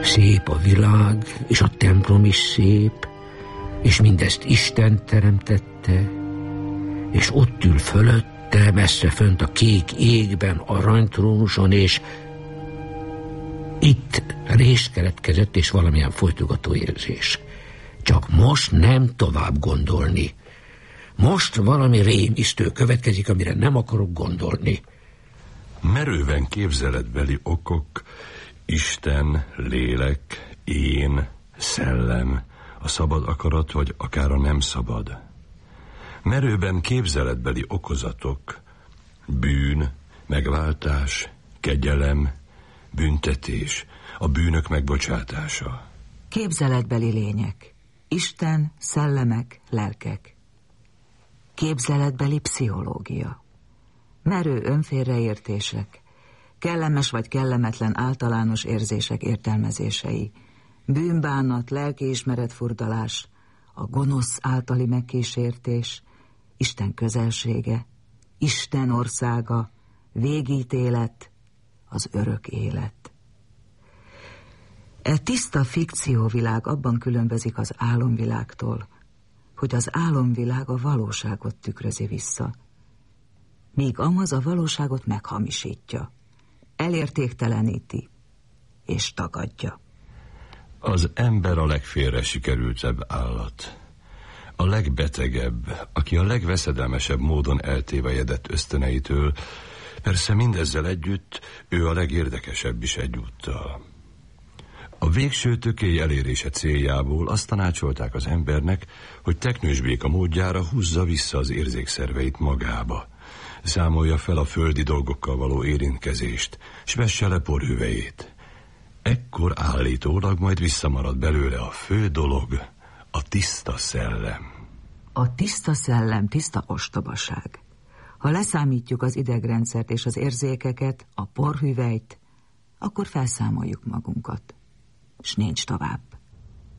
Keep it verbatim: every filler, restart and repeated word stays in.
Szép a világ, és a templom is szép, és mindezt Isten teremtette, és ott ül fölötte, messze fönt a kék égben, aranytrónuson, és itt rés keletkezett, és valamilyen folytogató érzés. Csak most nem tovább gondolni. Most valami rémisztő következik, amire nem akarok gondolni. Merőben képzeletbeli okok, Isten, lélek, én, szellem, a szabad akarat, vagy akár a nem szabad. Merőben képzeletbeli okozatok, bűn, megváltás, kegyelem, büntetés, a bűnök megbocsátása. Képzeletbeli lények, Isten, szellemek, lelkek. Képzeletbeli pszichológia, merő önfélreértések, kellemes vagy kellemetlen általános érzések értelmezései, bűnbánat, lelkiismeretfurdalás, a gonosz általi megkísértés, Isten közelsége, Isten országa, végítélet, az örök élet. E tiszta fikcióvilág abban különbözik az álomvilágtól, hogy az álomvilág a valóságot tükrözi vissza, míg amaz a valóságot meghamisítja, elértékteleníti és tagadja. Az ember a legfélre sikerültebb állat, a legbetegebb, aki a legveszedelmesebb módon eltévejedett ösztöneitől, persze mindezzel együtt ő a legérdekesebb is egyúttal. A végső tökély elérése céljából azt tanácsolták az embernek, hogy teknősbéka módjára húzza vissza az érzékszerveit magába, számolja fel a földi dolgokkal való érintkezést, s vesse le porhüvelyét. Ekkor állítólag majd visszamarad belőle a fő dolog, a tiszta szellem. A tiszta szellem tiszta ostobaság. Ha leszámítjuk az idegrendszert és az érzékeket, a porhüvelyt, akkor felszámoljuk magunkat, s nincs tovább.